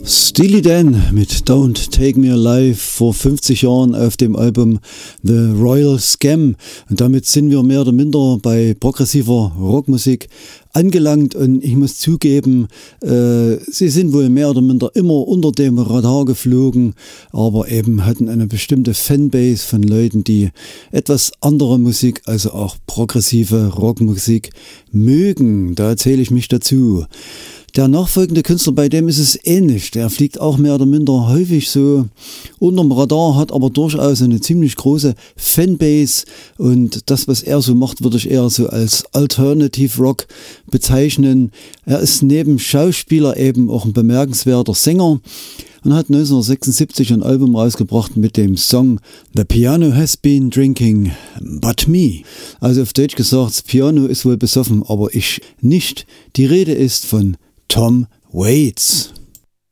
Steely Dan mit Don't Take Me Alive vor 50 Jahren auf dem Album The Royal Scam. Und damit sind wir mehr oder minder bei progressiver Rockmusik angelangt und ich muss zugeben, sie sind wohl mehr oder minder immer unter dem Radar geflogen, aber eben hatten eine bestimmte Fanbase von Leuten, die etwas andere Musik, also auch progressive Rockmusik mögen. Da erzähle ich mich dazu. Der nachfolgende Künstler, bei dem ist es ähnlich. Der fliegt auch mehr oder minder häufig so unterm Radar, hat aber durchaus eine ziemlich große Fanbase und das, was er so macht, würde ich eher so als Alternative Rock bezeichnen. Er ist neben Schauspieler eben auch ein bemerkenswerter Sänger und hat 1976 ein Album rausgebracht mit dem Song The Piano Has Been Drinking But Me. Also auf Deutsch gesagt, das Piano ist wohl besoffen, aber ich nicht. Die Rede ist von Tom Waits.